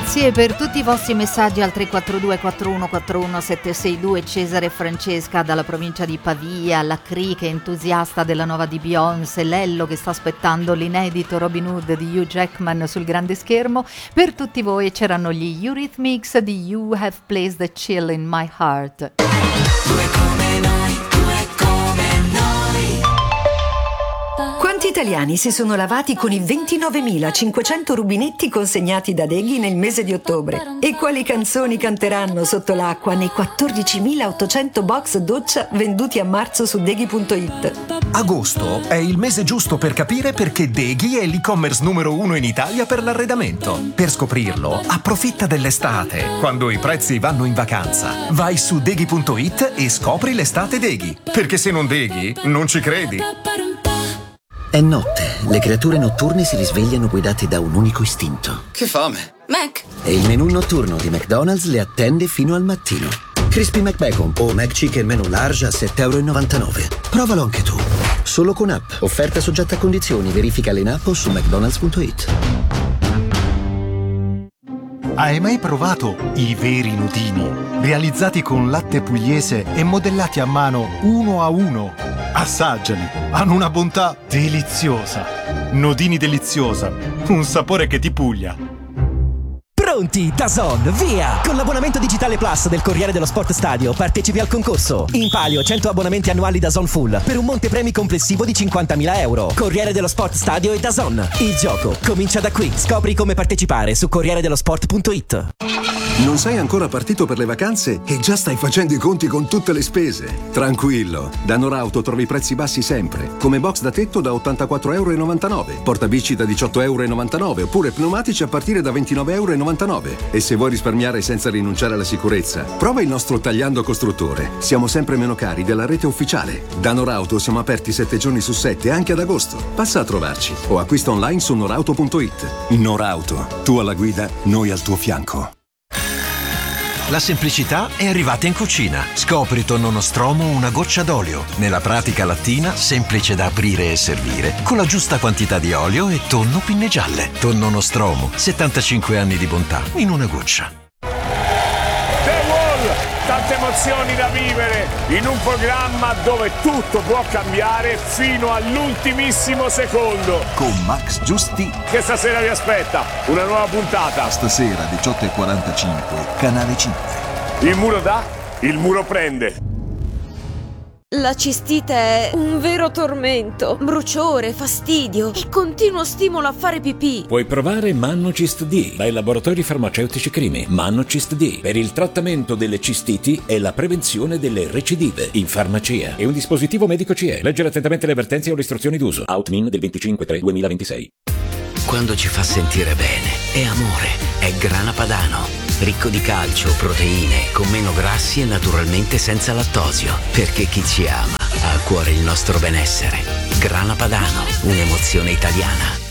Grazie per tutti i vostri messaggi al 342 4141 762. Cesare e Francesca dalla provincia di Pavia, la Cri che è entusiasta della nuova di Beyoncé, Lello che sta aspettando l'inedito Robin Hood di Hugh Jackman sul grande schermo. Per tutti voi c'erano gli Eurythmics di You Have Placed a Chill in My Heart. Quanti italiani si sono lavati con i 29.500 rubinetti consegnati da Deghi nel mese di ottobre? E quali canzoni canteranno sotto l'acqua nei 14.800 box doccia venduti a marzo su Deghi.it? Agosto è il mese giusto per capire perché Deghi è l'e-commerce numero 1 in Italia per l'arredamento. Per scoprirlo, approfitta dell'estate, quando i prezzi vanno in vacanza. Vai su Deghi.it e scopri l'estate Deghi. Perché se non Deghi, non ci credi. È notte, le creature notturne si risvegliano guidate da un unico istinto. Che fame! Mac! E il menù notturno di McDonald's le attende fino al mattino. Crispy McBacon o McChicken Menu Large a €7,99. Provalo anche tu. Solo con app. Offerta soggetta a condizioni. Verifica in app o su mcdonalds.it. Hai mai provato i veri nudini? Realizzati con latte pugliese e modellati a mano uno a uno. Assaggiali, hanno una bontà deliziosa. Nodini deliziosa, un sapore che ti puglia. Pronti, DAZN, via! Con l'abbonamento digitale Plus del Corriere dello Sport Stadio partecipi al concorso. In palio 100 abbonamenti annuali DAZN Full per un montepremi complessivo di €50.000. Corriere dello Sport Stadio e DAZN. Il gioco comincia da qui. Scopri come partecipare su corrieredellosport.it. Non sei ancora partito per le vacanze e già stai facendo i conti con tutte le spese? Tranquillo, da Norauto trovi prezzi bassi sempre, come box da tetto da €84,99, portabici da €18,99 oppure pneumatici a partire da €29,99. E se vuoi risparmiare senza rinunciare alla sicurezza, prova il nostro Tagliando Costruttore. Siamo sempre meno cari della rete ufficiale. Da Norauto siamo aperti 7 giorni su 7 anche ad agosto. Passa a trovarci o acquista online su norauto.it. Norauto, tu alla guida, noi al tuo fianco. La semplicità è arrivata in cucina. Scopri tonno nostromo una goccia d'olio. Nella pratica lattina, semplice da aprire e servire, con la giusta quantità di olio e tonno pinne gialle. Tonno nostromo, 75 anni di bontà in una goccia. The Wall, tante emozioni da vivere in un programma dove tutto può cambiare fino all'ultimissimo secondo. Con Max Giusti. Che stasera vi aspetta una nuova puntata. Stasera 18:45, Canale 5. Il muro dà, il muro prende. La cistite è un vero tormento. Bruciore, fastidio e continuo stimolo a fare pipì. Puoi provare Mannocist D dai laboratori farmaceutici Crimi. Mannocist D per il trattamento delle cistiti e la prevenzione delle recidive in farmacia. È un dispositivo medico CE. Leggere attentamente le avvertenze o le istruzioni d'uso. Outmin del 25/3/2026. Quando ci fa sentire bene, è amore, è Grana Padano. Ricco di calcio, proteine, con meno grassi e naturalmente senza lattosio. Perché chi ci ama ha a cuore il nostro benessere. Grana Padano, un'emozione italiana.